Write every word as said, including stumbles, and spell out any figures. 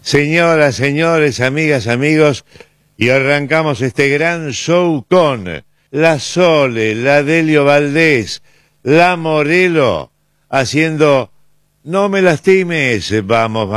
Señoras, señores, amigas, amigos, y arrancamos este gran show con la Sole, la Delio Valdés, la Morelo, haciendo No me lastimes, vamos, vamos.